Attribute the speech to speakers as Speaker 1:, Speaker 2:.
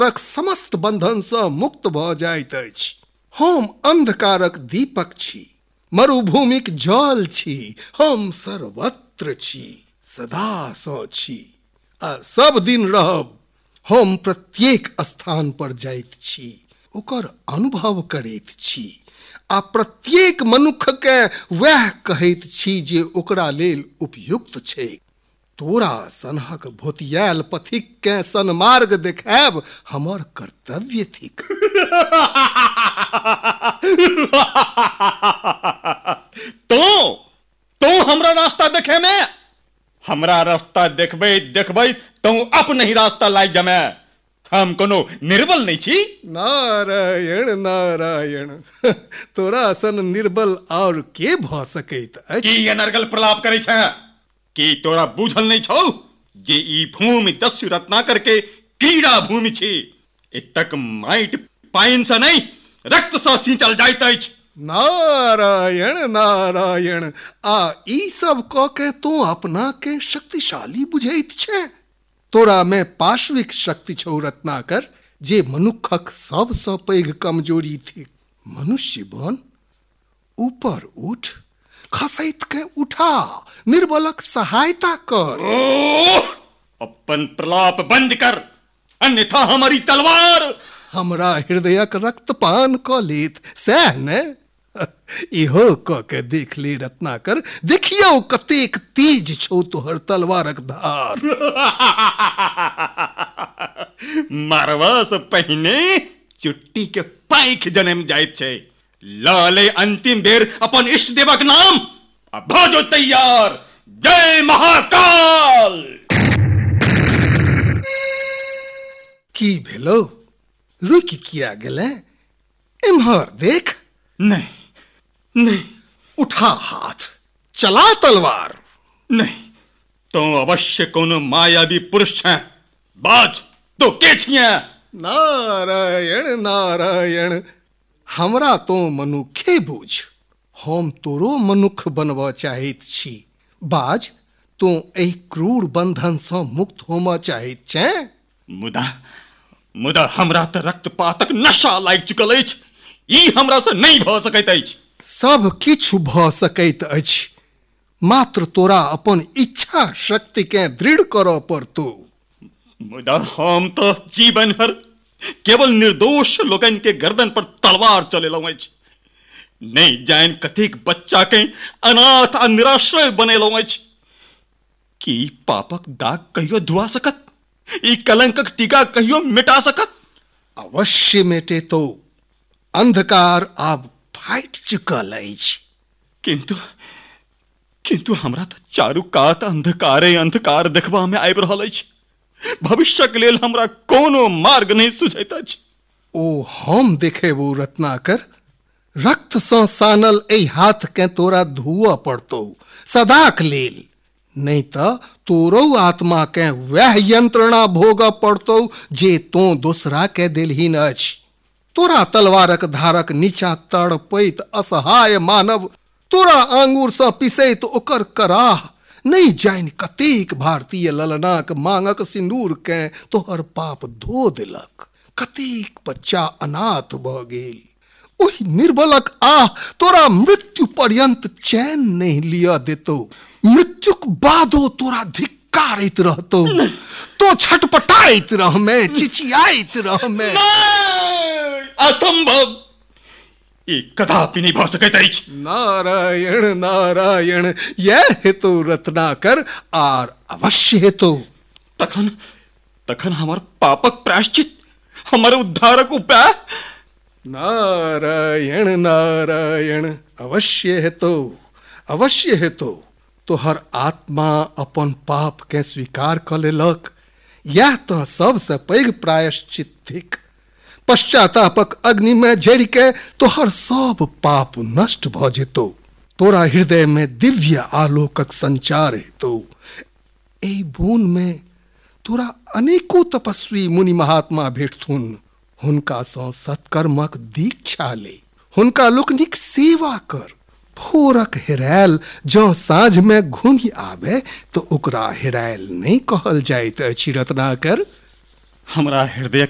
Speaker 1: तक समस्त बंधन से मुक्त भ जाइत अछि। हम अंधकारक दीपक छी, मरुभूमिक जल छी, हम सर्वत्र छी, सदा सँ छी आ सब दिन रहब। हम प्रत्येक स्थान पर जाइत छी, ओकर अनुभव करैत छी आ प्रत्येक मनुष्यके वएह कहैत छी जे ओकरा लेल उपयुक्त छै। तोरा सनहक भोतियाल पथिक के सन्मार्ग देखायब हमर कर्तव्य थिक।
Speaker 2: तो हमरा रास्ता देखे में, हमरा रास्ता देखबे देखबे तो अपने ही रास्ता लाग जमे। हम कोनो निर्बल नहीं छी।
Speaker 1: नारायण नारायण, तोरा सन निर्बल और के भ सकैत अछि?
Speaker 2: की अनर्गल प्रलाप करे छै? की तोरा बुझल नहीं छौ जे ई भूमि दस्यु रत्नाकर के क्रीड़ा भूमि छी। एतक माटि पानि से नहीं रक्त से सींचल जाइत अछि।
Speaker 1: नारायण नारायण, आ ई सब क के तू अपना के शक्तिशाली बुझैत छै? तोरा में पाश्विक शक्ति छौ रत्नाकर, जे मनुखक सबसँ पैघ कमजोरी थी। मनुष्य बन, ऊपर उठ, खसैत के उठा, निर्बलक सहायता कर।
Speaker 2: अपन प्रलाप बंद कर, अन्यथा हमारी तलवार
Speaker 1: हमरा हृदयक रक्तपान क लेत, सैह ने? इहो क के देख ले रत्नाकर, देखियो कतेक तेज छौ तोहर तलवारक धार।
Speaker 2: मारवा से पहिने चुट्टी के पाइख जन्म जाइत छै। लाले अंतिम बेर अपन इष्ट देवक नाम, अब भाजो तैयार। जय महाकाल।
Speaker 1: की भेलो? रुकि किया गेले? इम्हर देख।
Speaker 2: नहीं नहीं,
Speaker 1: उठा हाथ, चला तलवार।
Speaker 2: नहीं, तो अवश्य कोनो मायावी पुरुष छै। बाज, तो के छियै?
Speaker 1: नारायण नारायण, हमरा तो मनुखे बुझ, हम तोरो मनुख बनब चाहैत छी। बाज, तो एहि क्रूर बंधन से मुक्त होम चाहैत छै?
Speaker 2: मुदा हमरा त रक्तपातक नशा लागि चुकल अछि। ई हमरा से नहीं भ सकैत अछि।
Speaker 1: सब किछु भ सकैत अछि, मात्र तोरा अपन इच्छा शक्ति के दृढ़ करऽ पड़तौ।
Speaker 2: मुदा हम तो जीवन भर केवल निर्दोष लोगन के गर्दन पर तलवार चलेलहुं अछि। नहीं जान कतेक बच्चा के अनाथ आ निराश्रय बनेलहुं अछि। की पापक दाग कहियो धुआ सकत? ई कलंकक टीका कहियो मिटा सकत?
Speaker 1: अवश्य मेटे तो। अंधकार आब फाटि चुकल अछि।
Speaker 2: किंतु हमरा तो चारू कात अंधकारे अंधकार देखबा में आबि रहल अछि। भविष्यक लेल हमरा कोनो मार्ग नहीं सुझैत अछि।
Speaker 1: ओ हम देखेबो रत्नाकर, रक्त सँ सानल एहि हाथ के तोरा धुआ पड़तौ सदाक लेल। नहीं त तोरो आत्मा के वह यंत्रणा भोग पड़तौ जे तो दूसरा के देलहीन अछि। तोरा तलवारक धारक नीचा तड़पैत असहाय मानव तोरा आंगुर सँ पिसैत ओकर कराह, नहीं जान कतेक भारतीय ललनाक मांगक सिंदूर के तोहर पाप धो देलक। कतेक बच्चा अनाथ भ गेल। ओहि निर्बलक आह तोरा मृत्यु पर्यंत चैन नहीं लिया देतो। मृत्युक बादो तोरा धिक्कारैत रहतो। तो छटपटाइत रह में, चिचियाइत रह में।
Speaker 2: असंभव, ई कदापि नहीं भ सकैत अछि।
Speaker 1: नारायण नारायण, यह हेतु रत्नाकर, आर अवश्य हेतु।
Speaker 2: तखन हमर पापक प्रायश्चित, हमर उद्धारक उपाय?
Speaker 1: नारायण नारायण, अवश्य हेतु, अवश्य हेतु। तोहर आत्मा अपन पाप के स्वीकार क लेलक, यह तो सबसे पैघ प्रायश्चित थिक। पश्चातापक अग्नि में जड़ के तोहर सब पाप नष्ट भ जेतो। तोरा हृदय में दिव्य आलोकक संचार हेतु। एहि बोन में तोरा अनेको तपस्वी मुनि महात्मा भेटथुन। हुनका सँ सत्कर्मक दीक्षा ले, हुनका लोकनिक सेवा कर। भोरक हेरायल जँ साँझ में घूमि आवे तो ओकरा हेरायल नहीं कहल जाइत अछि रत्नाकर।
Speaker 2: हमरा हृदय